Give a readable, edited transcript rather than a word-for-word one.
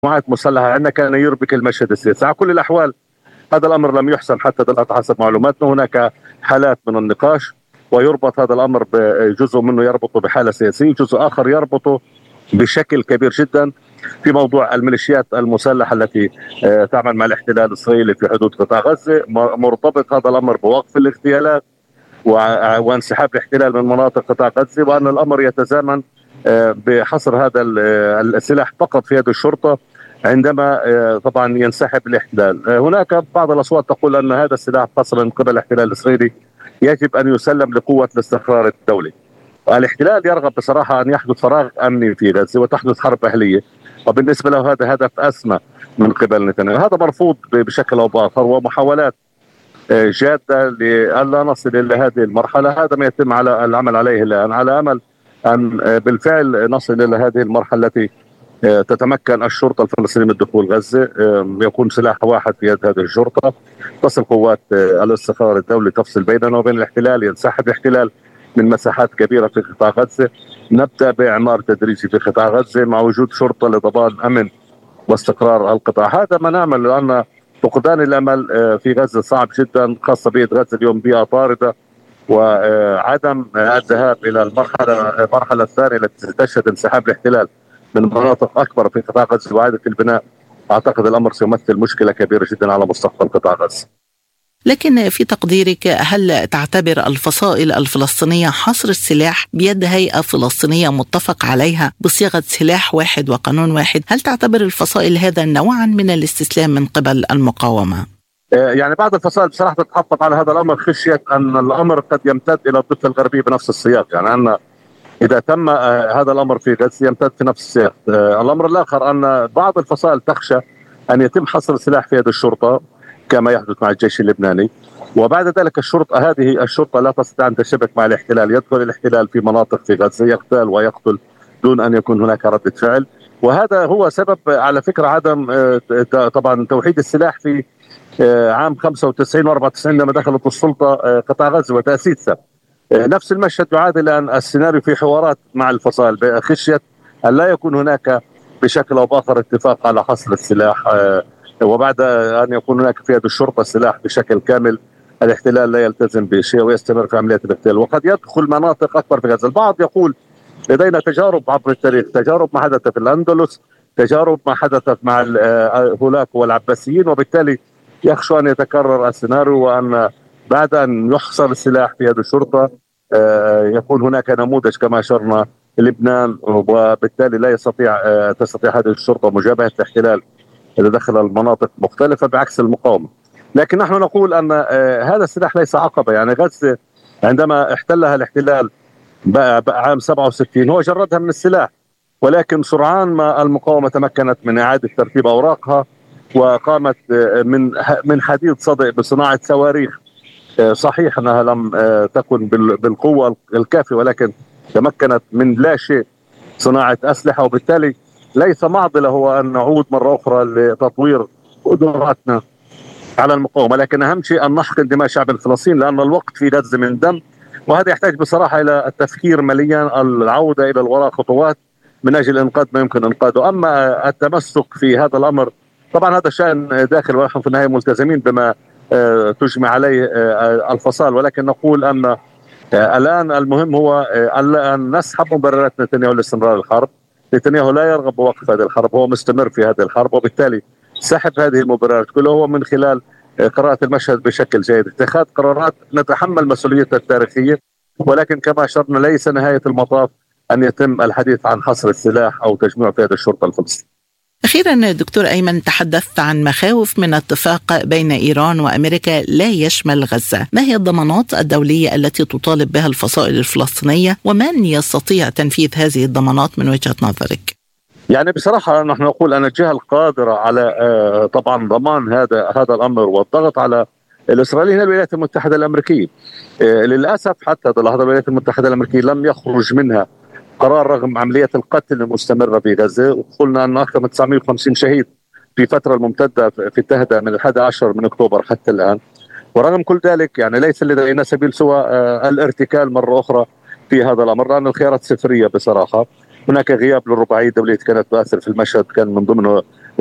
مجموعات مسلحة عندنا كان يربك المشهد السياسي. على كل الأحوال هذا الأمر لم يحسم حتى دلوقتي حسب معلوماتنا. هناك حالات من النقاش، ويربط هذا الأمر بجزء منه يربطه بحالة سياسية، جزء آخر يربطه بشكل كبير جدا في موضوع الميليشيات المسلحة التي تعمل مع الاحتلال الإسرائيلي في حدود قطاع غزة. مرتبط هذا الأمر بوقف الاغتيالات وانسحاب الاحتلال من مناطق قطاع غزة، وأن الأمر يتزامن بحصر هذا السلاح فقط في يد الشرطة عندما طبعا ينسحب الاحتلال. هناك بعض الأصوات تقول أن هذا السلاح خاصة من قبل الاحتلال الإسرائيلي يجب أن يسلم لقوة الاستقرار الدولي. الاحتلال يرغب بصراحة أن يحدث فراغ أمني في غزة وتحدث حرب أهلية، وبالنسبة له هذا هدف أسمى من قبل نتنياهو. هذا مرفوض بشكل أو بآخر، ومحاولات جادة لألا نصل إلى هذه المرحلة. هذا ما يتم على العمل عليه الآن، على أمل أن بالفعل نصل إلى هذه المرحلة التي تتمكن الشرطة الفلسطينية من دخول غزة، يكون سلاح واحد في يد هذه الشرطة، تصل قوات الاستقرار الدولي تفصل بيننا وبين الاحتلال، ينسحب الاحتلال من مساحات كبيرة في قطاع غزة، نبدأ بإعمار تدريجي في قطاع غزة مع وجود شرطة لضمان أمن واستقرار القطاع. هذا ما نعمل، لأن فقدان الأمل في غزة صعب جدا، خاصة بيئة غزة اليوم بيئة طاردة، وعدم الذهاب إلى المرحلة الثانية التي تشهد انسحاب الاحتلال من مناطق أكبر في قطاع غزة وإعادة البناء. أعتقد الأمر سيمثل مشكلة كبيرة جدا على مستقبل قطاع غزة. لكن في تقديرك، هل تعتبر الفصائل الفلسطينية حصر السلاح بيد هيئة فلسطينية متفق عليها بصيغة سلاح واحد وقانون واحد، هل تعتبر الفصائل هذا نوعا من الاستسلام من قبل المقاومة؟ يعني بعض الفصائل بصراحة تتحفظ على هذا الأمر خشية أن الأمر قد يمتد إلى الضفة الغربية بنفس السياق، يعني أن إذا تم هذا الأمر في غزة يمتد في نفس السياق. الأمر الآخر أن بعض الفصائل تخشى أن يتم حصر السلاح في يد الشرطة كما يحدث مع الجيش اللبناني، وبعد ذلك هذه الشرطة لا تستطيع أن تشبك مع الاحتلال، يدخل الاحتلال في مناطق في غزة يقتل ويقتل دون أن يكون هناك ردة فعل. وهذا هو سبب على فكرة عدم طبعا توحيد السلاح في عام 95 و94 لما دخلت السلطة قطاع غزة وتأسيسها. نفس المشهد يعاد الآن السيناريو في حوارات مع الفصائل، خشية أن لا يكون هناك بشكل أو بآخر اتفاق على حصر السلاح، وبعد أن يكون هناك في يد الشرطة السلاح بشكل كامل الاحتلال لا يلتزم بشيء ويستمر في عمليات الاغتيال، وقد يدخل مناطق أكبر في غزة. البعض يقول لدينا تجارب عبر التاريخ، تجارب ما حدث في الأندلس، تجارب ما حدثت مع هولاك والعباسيين، وبالتالي يخشى أن يتكرر السيناريو، وأن بعد أن يحصر السلاح في يد الشرطة يكون هناك نموذج كما أشرنا لبنان، وبالتالي لا تستطيع هذه الشرطة مجابهة الاحتلال إذا دخل المناطق مختلفة بعكس المقاومة. لكن نحن نقول أن هذا السلاح ليس عقبة. يعني غزة عندما احتلها الاحتلال بقى عام 67 هو جردها من السلاح، ولكن سرعان ما المقاومة تمكنت من إعادة ترتيب أوراقها وقامت من حديد صدئ بصناعة صواريخ. صحيح أنها لم تكن بالقوة الكافية، ولكن تمكنت من لا شيء صناعة أسلحة، وبالتالي ليس معضلة هو أن نعود مرة أخرى لتطوير قدراتنا على المقاومة، لكن أهم شيء أن نحقن دماء شعب الفلسطيني، لأن الوقت في غزة من دم، وهذا يحتاج بصراحة إلى التفكير مليا، العودة إلى الوراء خطوات من أجل إنقاذ ما يمكن إنقاذه. أما التمسك في هذا الأمر طبعا هذا شأن داخل، ونحن في النهاية ملتزمين بما تجمع عليه الفصائل، ولكن نقول أن الآن المهم هو أن نسحب مبررات نتنياهو لاستمرار الحرب. نتنياهو لا يرغب بوقف هذه الحرب، هو مستمر في هذه الحرب، وبالتالي سحب هذه المبررات كلها هو من خلال قراءة المشهد بشكل جيد، اتخاذ قرارات نتحمل مسؤوليتها التاريخية، ولكن كما أشرنا ليس نهاية المطاف أن يتم الحديث عن حصر السلاح أو تجميع في هذه الشرطة الفلسطينية. أخيرا دكتور أيمن، تحدثت عن مخاوف من اتفاق بين إيران وأمريكا لا يشمل غزة. ما هي الضمانات الدولية التي تطالب بها الفصائل الفلسطينية، ومن يستطيع تنفيذ هذه الضمانات من وجهة نظرك؟ يعني بصراحة نحن نقول أن الجهة القادرة على طبعا ضمان هذا الأمر والضغط على الإسرائيليين هي الولايات المتحدة الأمريكية. للأسف حتى اللحظة الولايات المتحدة الأمريكية لم يخرج منها قرار رغم عملية القتل المستمرة في غزة، وقلنا أن أكثر من 950 شهيد في فترة الممتدة في التهدئة من 11 من أكتوبر حتى الآن. ورغم كل ذلك يعني ليس لدينا سبيل سوى الارتكال مرة أخرى في هذا الأمر، لأن الخيارات صفرية بصراحة. هناك غياب للرباعية الدولية كانت تؤثر في المشهد، كان من ضمنه